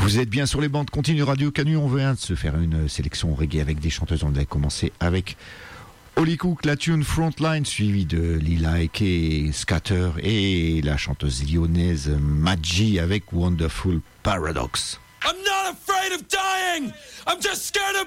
Vous êtes bien sur les bandes Continue Radio Canu. On vient de se faire une sélection reggae avec des chanteuses. On avait commencé avec Holly Cook, la tune Frontline, suivie de Lila Eke, Scatter et la chanteuse lyonnaise Maggi avec Wonderful Paradox. I'm not afraid of dying. I'm just scared of